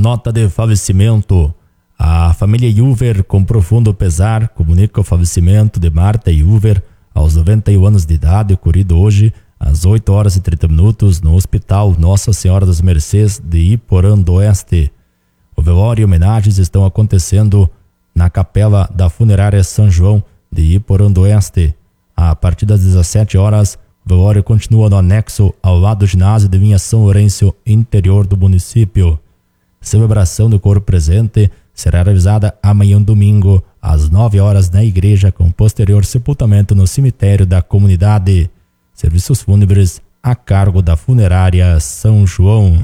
nota de falecimento. A família Yuver, com profundo pesar, comunica o falecimento de Marta Yuver, aos 91 anos de idade, ocorrido hoje às 8 horas e 30 minutos no Hospital Nossa Senhora das Mercês de Iporã do Oeste. O velório e homenagens estão acontecendo na Capela da Funerária São João de Iporã do Oeste. A partir das 17 horas, o velório continua no anexo ao lado do ginásio de Vinha São Lourenço, interior do município. Celebração do corpo presente será realizada amanhã, domingo, às 9 horas na igreja, com posterior sepultamento no cemitério da comunidade. Serviços fúnebres a cargo da Funerária São João.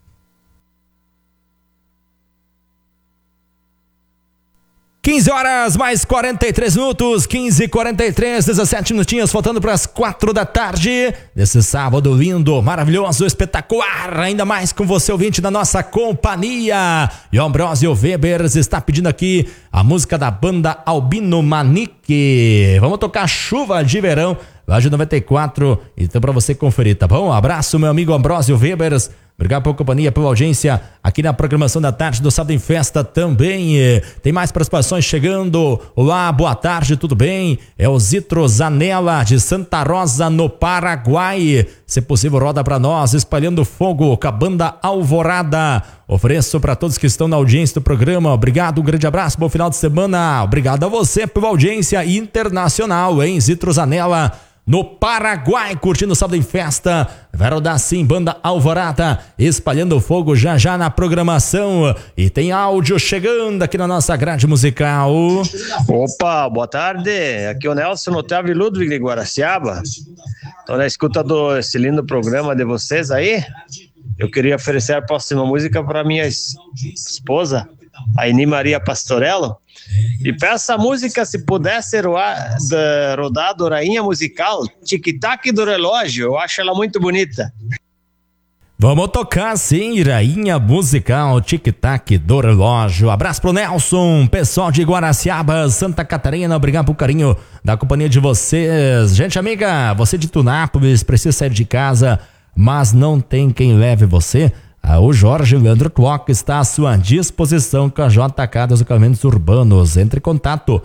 Quinze horas mais 43 minutos, 15h43, 17 minutinhos, faltando para as 4 da tarde, desse sábado lindo, maravilhoso, espetacular, ainda mais com você, ouvinte da nossa companhia. E o Ambrósio Webers está pedindo aqui a música da banda Albino Manique. Vamos tocar Chuva de Verão, lá de 94, então para você conferir, tá bom? Um abraço, meu amigo Ambrósio Webers. Obrigado pela companhia, pela audiência aqui na programação da tarde do Sábado em Festa também. Tem mais participações chegando. Olá, boa tarde, tudo bem? É o Zitro Zanella de Santa Rosa, no Paraguai. Se possível, roda para nós, Espalhando Fogo com a banda Alvorada. Ofereço para todos que estão na audiência do programa. Obrigado, um grande abraço, bom final de semana. Obrigado a você pela audiência internacional, hein? Zitro Zanella no Paraguai, curtindo o Sábado em Festa. Vai rodar sim, banda Alvorada, Espalhando Fogo já já na programação. E tem áudio chegando aqui na nossa grade musical. Opa, boa tarde. Aqui é o Nelson Otávio Ludwig de Guaraciaba. Tô na escuta desse lindo programa de vocês aí. Eu queria oferecer a próxima música para minha esposa, a Eni Maria Pastorello. E para essa música, se pudesse rodar do Rainha Musical, Tic-Tac do Relógio, eu acho ela muito bonita. Vamos tocar sim, Rainha Musical, Tic-Tac do Relógio. Abraço pro Nelson, pessoal de Guaraciaba, Santa Catarina, obrigado pelo carinho da companhia de vocês. Gente amiga, você de Tunápolis precisa sair de casa, mas não tem quem leve você? O Jorge Leandro Clock está à sua disposição com a JK Deslocamentos Urbanos. Entre em contato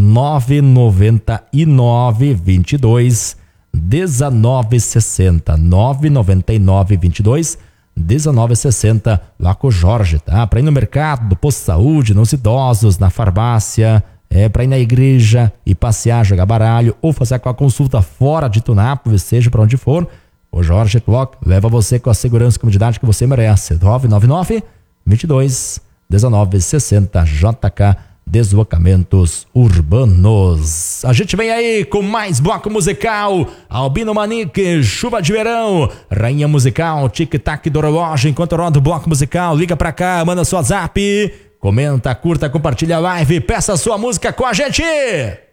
999 22 1960 999 22 1960 lá com o Jorge, tá? Para ir no mercado, no posto de saúde, nos idosos, na farmácia, para ir na igreja e passear, jogar baralho ou fazer aquela consulta fora de Tunápolis, seja para onde for. O Jorge Clock leva você com a segurança e comodidade que você merece. 999 22 1960 JK Deslocamentos Urbanos. A gente vem aí com mais bloco musical. Albino Manique, Chuva de Verão, Rainha Musical, Tic-Tac do Relógio. Enquanto roda o bloco musical, liga pra cá, manda sua zap, comenta, curta, compartilha a live, peça a sua música com a gente.